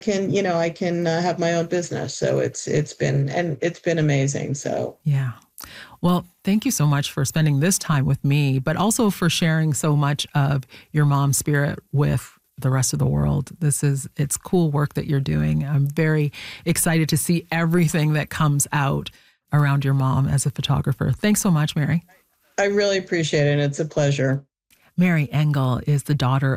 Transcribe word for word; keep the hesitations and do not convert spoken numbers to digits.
can, you know, I can uh, have my own business. So it's, it's been, and it's been amazing. So Yeah. Well, thank you so much for spending this time with me, but also for sharing so much of your mom's spirit with the rest of the world. This is, it's cool work that you're doing. I'm very excited to see everything that comes out around your mom as a photographer. Thanks so much, Mary. I really appreciate it. It's a pleasure. Mary Engel is the daughter